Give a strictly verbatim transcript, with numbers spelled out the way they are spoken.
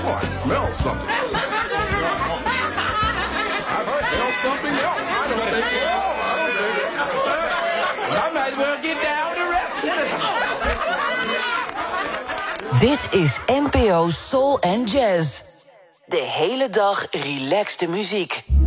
Oh, I smell something. I smell something else. I don't think. Oh, I don't think. But I might as well get down with the rest. Dit is N P O Soul and Jazz. De hele dag relaxte muziek.